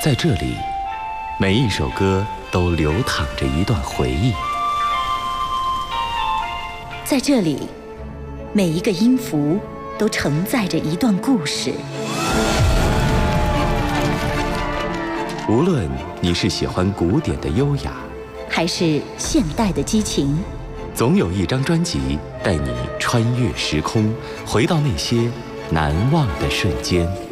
在这里，每一首歌都流淌着一段回忆。 在这里，每一个音符都承载着一段故事。 无论你是喜欢古典的优雅， 还是现代的激情， 总有一张专辑带你穿越时空，回到那些难忘的瞬间。